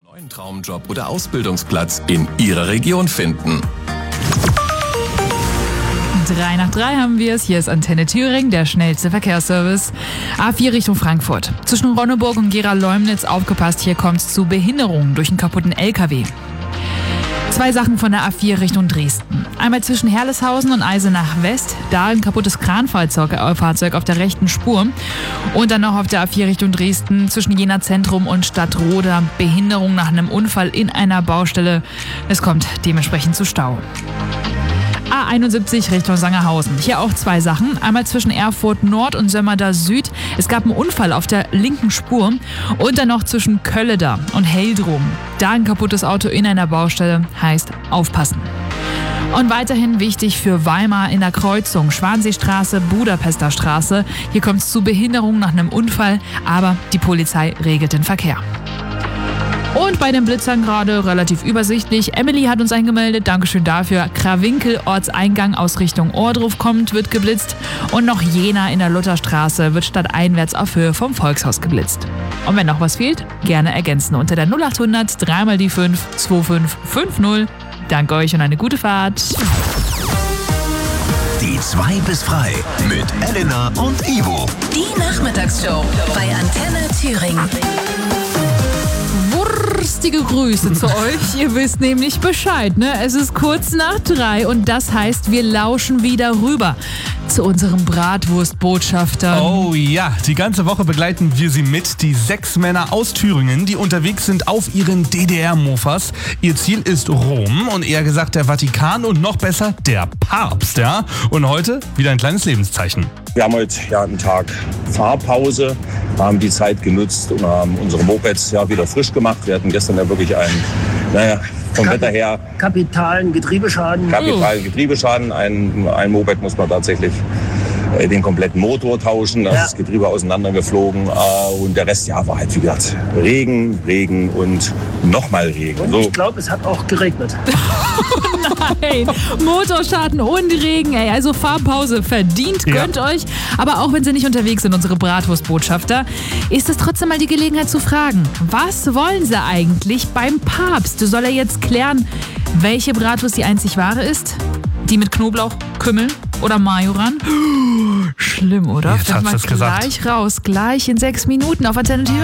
Einen Traumjob oder Ausbildungsplatz in Ihrer Region finden. 3 nach 3 haben wir es. Hier ist Antenne Thüringen, der schnellste Verkehrsservice. A4 Richtung Frankfurt. Zwischen Ronneburg und Gera-Leumnitz aufgepasst, hier kommt es zu Behinderungen durch einen kaputten LKW. 2 Sachen von der A4 Richtung Dresden. Einmal zwischen Herleshausen und Eisenach West, da ein kaputtes Kranfahrzeug auf der rechten Spur. Und dann noch auf der A4 Richtung Dresden zwischen Jena Zentrum und Stadtroda. Behinderung nach einem Unfall in einer Baustelle. Es kommt dementsprechend zu Stau. A71 Richtung Sangerhausen. Hier auch 2 Sachen. Einmal zwischen Erfurt Nord und Sömmerda Süd. Es gab einen Unfall auf der linken Spur. Und dann noch zwischen Kölleda und Heldrum. Da ein kaputtes Auto in einer Baustelle, heißt aufpassen. Und weiterhin wichtig für Weimar in der Kreuzung Schwanseestraße, Budapester Straße. Hier kommt es zu Behinderungen nach einem Unfall, aber die Polizei regelt den Verkehr. Und bei den Blitzern gerade relativ übersichtlich. Emily hat uns eingemeldet, Dankeschön dafür. Krawinkel, Ortseingang aus Richtung Ohrdruf kommt, wird geblitzt. Und noch Jena in der Lutherstraße wird stadteinwärts auf Höhe vom Volkshaus geblitzt. Und wenn noch was fehlt, gerne ergänzen unter der 0800 3 mal die 5 2550. Danke euch und eine gute Fahrt. Die 2 bis frei mit Elena und Ivo. Die Nachmittagsshow bei Antenne Thüringen. Wurstige Grüße zu euch. Ihr wisst nämlich Bescheid, ne? Es ist kurz nach 3 und das heißt, wir lauschen wieder rüber zu unserem Bratwurstbotschafter. Oh ja, die ganze Woche begleiten wir sie mit. Die 6 Männer aus Thüringen, die unterwegs sind auf ihren DDR-Mofas. Ihr Ziel ist Rom und eher gesagt der Vatikan und noch besser der Papst, ja? Und heute wieder ein kleines Lebenszeichen. Wir haben heute einen Tag Fahrpause, haben die Zeit genutzt und haben unsere Mopeds wieder frisch gemacht. Wir hatten gestern ja wirklich vom Wetter her kapitalen Getriebeschaden. Ein Moped muss man tatsächlich den kompletten Motor tauschen, da ist das Getriebe auseinandergeflogen und der Rest war halt, wie gesagt, Regen und nochmal Regen. Und ich glaube, es hat auch geregnet. Nein, Motorschaden und Regen, ey. Also Fahrpause verdient, gönnt euch. Aber auch wenn sie nicht unterwegs sind, unsere Bratwurstbotschafter, ist es trotzdem mal die Gelegenheit zu fragen, was wollen sie eigentlich beim Papst? Soll er jetzt klären, welche Bratwurst die einzig wahre ist? Die mit Knoblauch, Kümmel oder Majoran? Schlimm, oder? Jetzt hat's Finden wir das gesagt. gleich raus, gleich in 6 Minuten auf Antenne Thüringen.